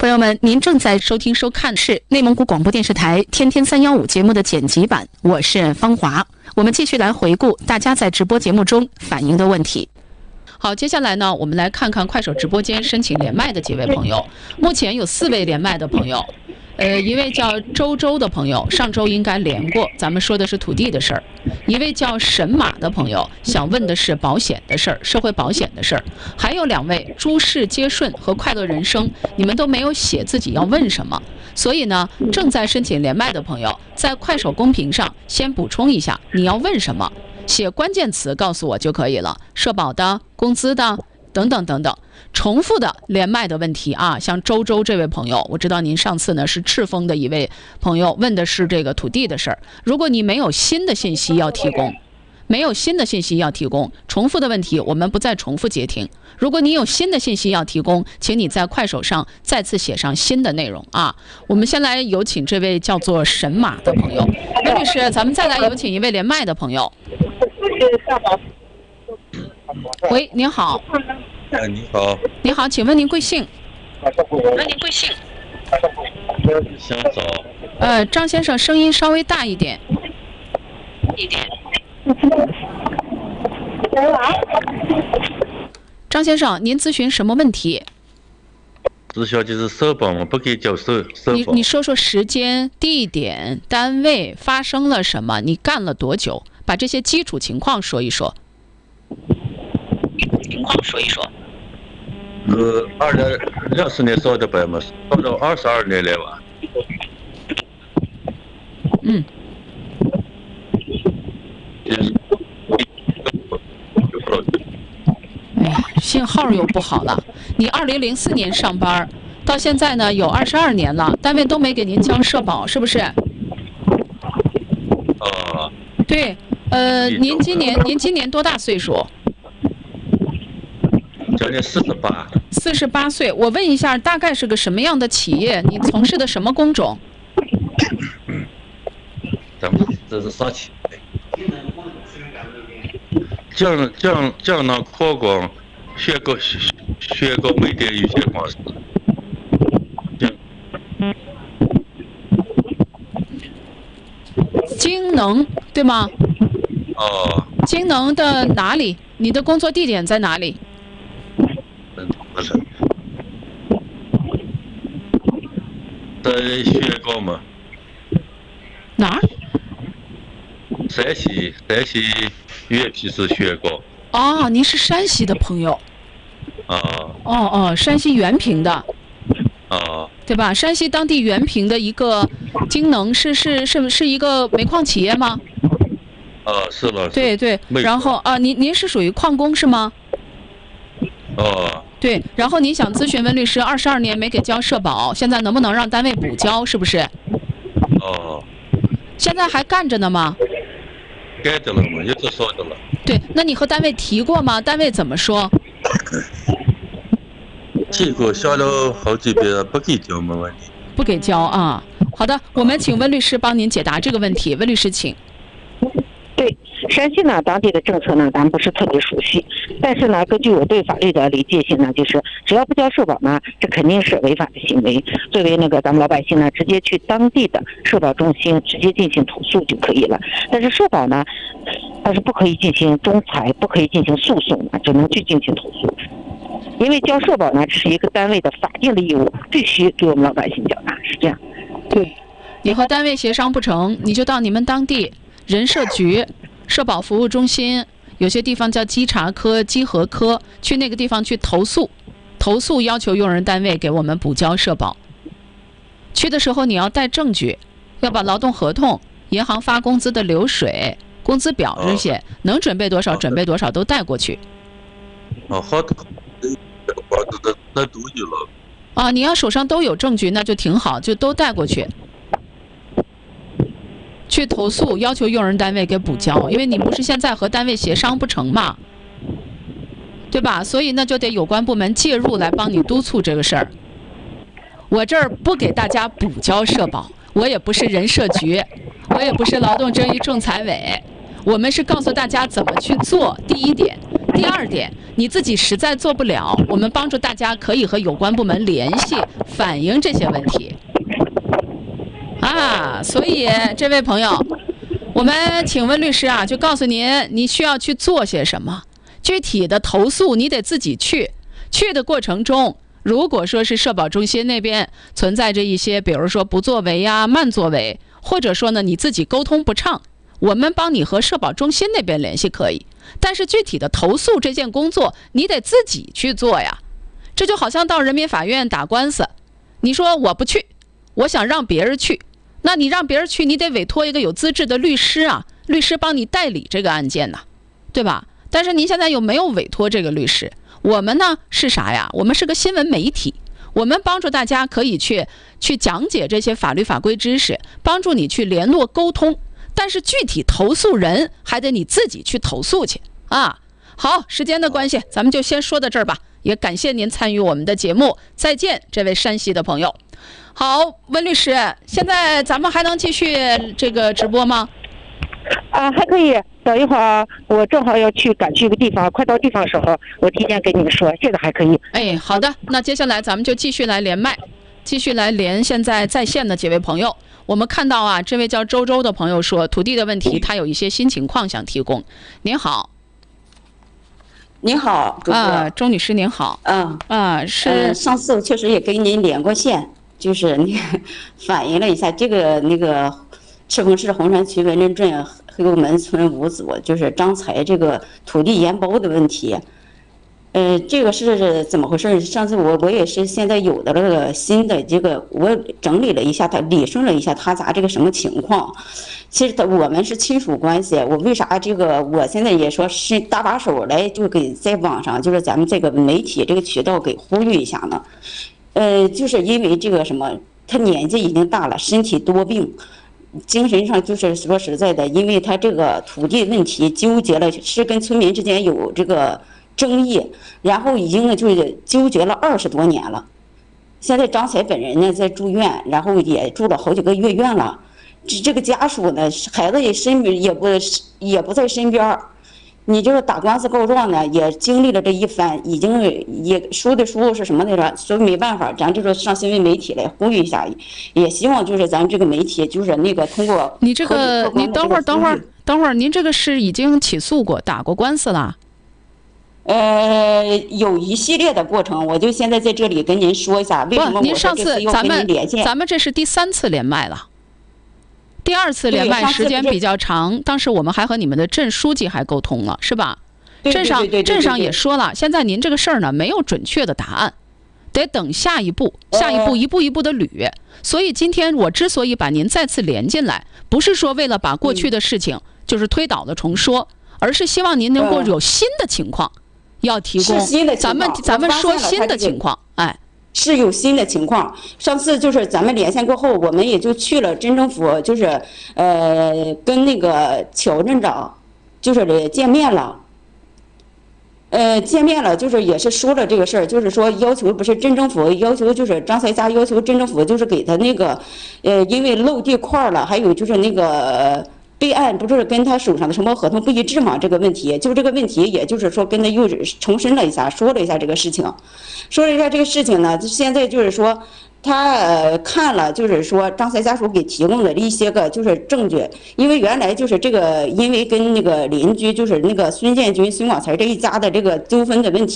朋友们，您正在收听收看是内蒙古广播电视台天天315节目的剪辑版，我是方华。我们继续来回顾大家在直播节目中反映的问题。好，接下来呢，我们来看看快手直播间申请连麦的几位朋友。目前有4位连麦的朋友，一位叫周的朋友，上周应该连过，咱们说的是土地的事儿。一位叫神马的朋友，想问的是保险的事儿，社会保险的事儿。还有2位诸事皆顺和快乐人生，你们都没有写自己要问什么，所以呢，正在申请连麦的朋友，在快手公屏上先补充一下你要问什么，写关键词告诉我就可以了，社保的、工资的等等等等。重复的连麦的问题啊，像周这位朋友，我知道您上次呢是赤峰的一位朋友，问的是这个土地的事儿。如果你没有新的信息要提供，重复的问题我们不再重复接听。如果你有新的信息要提供，请你在快手上再次写上新的内容啊。我们先来有请这位叫做神马的朋友。温律师，咱们再来有请一位连麦的朋友。喂，您好。 你好。 你好，请问您贵姓？ 想找。 张先生，声音稍微大一点。张先生，您咨询什么问题？ 咨询就是社保嘛，不给交社保。 你说说时间、地点、单位发生了什么？你干了多久？把这些基础情况说一说。 2020年烧的白嘛，烧到22年来吧。哎呀，信号又不好了。你2004年上班，到现在呢有22年了，单位都没给您交社保，是不是？对，您今年多大岁数？ 将近48。 48岁。我问一下，大概是个什么样的企业？你从事的什么工种？ 咱们这是啥企业？江南扩广雪糕煤电有限公司。 京能对吗？京能的哪里？你的工作地点在哪里？ 不是，在雪糕嘛。 哪儿？ 山西原皮是雪糕。 哦，您是山西的朋友。山西原平的。对吧？山西当地原平的一个京能是一个煤矿企业吗？ 是了。 对。然后您是属于矿工是吗？对，然后您想咨询温律师，22年没给交社保，现在能不能让单位补交？是不是？现在还干着呢吗？ 干着了嘛，一直烧着了。 对，那你和单位提过吗？单位怎么说？ 提过，想了好几遍，不给交没问题。 不给交啊？好的，我们请温律师帮您解答这个问题。温律师，请。 对，山西呢，当地的政策呢，咱们不是特别熟悉，但是呢，根据我对法律的理解性呢，就是只要不交社保呢，这肯定是违法的行为。作为咱们老百姓呢，直接去当地的社保中心直接进行投诉就可以了。但是社保呢，但是不可以进行仲裁，不可以进行诉讼啊，只能去进行投诉。因为交社保呢，这是一个单位的法定的义务，必须给我们老百姓缴纳，是这样。对， 你和单位协商不成，你就到你们当地人社局、社保服务中心，有些地方叫稽查科、稽核科，去那个地方去投诉，要求用人单位给我们补交社保。去的时候你要带证据，要把劳动合同、银行发工资的流水、工资表这些，能准备多少准备多少都带过去。 好的，那都有了。 你要手上都有证据，那就挺好，就都带过去。去投诉，要求用人单位给补交，因为你不是现在和单位协商不成嘛，对吧？所以那就得有关部门介入来帮你督促这个事儿。我这儿不给大家补交社保，我也不是人社局，我也不是劳动争议仲裁委，我们是告诉大家怎么去做。第一第二点，你自己实在做不了，我们帮助大家可以和有关部门联系，反映这些问题。所以这位朋友，我们请问律师啊，就告诉您，你需要去做些什么。具体的投诉你得自己去的过程中，如果说是社保中心那边存在着一些，比如说不作为呀、慢作为，或者说呢你自己沟通不畅，我们帮你和社保中心那边联系可以，但是具体的投诉这件工作你得自己去做呀。这就好像到人民法院打官司，你说我不去，我想让别人去，那你让别人去，你得委托一个有资质的律师啊，律师帮你代理这个案件呐，对吧？但是您现在有没有委托这个律师？我们呢是啥呀？我们是个新闻媒体，我们帮助大家可以去讲解这些法律法规知识，帮助你去联络沟通，但是具体投诉人还得你自己去投诉去啊。好，时间的关系，咱们就先说到这儿吧。也感谢您参与我们的节目，再见，这位山西的朋友。好，温律师，现在咱们还能继续这个直播吗？ 还可以。等一会儿我正好要赶去一个地方，快到地方的时候，我提前跟你们说，这个还可以。 好的，那接下来咱们就继续来连麦，继续来连现在在线的几位朋友。我们看到啊，这位叫周周的朋友说，土地的问题他有一些新情况想提供。您好。 您好， 周女士您好。是上次确实也跟您连过线，就是你反映了一下这个赤峰市红山区文林镇黑沟门村5组就是张才这个土地延包的问题。这个是怎么回事？上次我也是现在有的那个新的这个，我整理了一下，理顺了一下他家这个什么情况。其实我们是亲属关系，我为啥我现在也说是搭把手来，就给在网上就是咱们这个媒体这个渠道给呼吁一下呢。就是因为这个什么，他年纪已经大了，身体多病。精神上就是说实在的，因为他这个土地问题纠结了，是跟村民之间有这个争议，然后已经就是纠结了20多年了。现在张才本人呢在住院，然后也住了好几个月院了。这个家属呢，孩子也不在身边。你就是打官司告状呢，也经历了这一番，已经也输的书是什么来着？所以没办法，咱就是上新闻媒体来呼吁一下，也希望就是咱这个媒体就是通过你这个，你等会儿，您这个是已经起诉过、打过官司了？ 有一系列的过程，我就现在在这里跟您说一下，为什么您上次咱们这是第3次连麦了。第2次连麦时间比较长，当时我们还和你们的镇书记还沟通了，是吧？镇上也说了，现在您这个事儿呢没有准确的答案，得等下一步一步一步的捋。所以今天我之所以把您再次连进来，不是说为了把过去的事情就是推倒了重说，而是希望您能够有新的情况要提供。咱们说新的情况， 是有新的情况。上次就是咱们连线过后，我们也就去了镇政府，就是跟那个乔镇长就是见面了。就是也是说了这个事儿，就是说要求不是镇政府要求，就是张才家要求镇政府就是给他那个因为漏地块了，还有就是那个备案不是跟他手上的什么合同不一致嘛？这个问题，就这个问题，也就是说跟他又重申了一下，说了一下这个事情，说了一下这个事情呢，现在就是说他看了，就是说张才家属给提供的一些个就是证据，因为原来就是这个，因为跟那个邻居就是那个孙建军、孙广才这一家的这个纠纷的问题。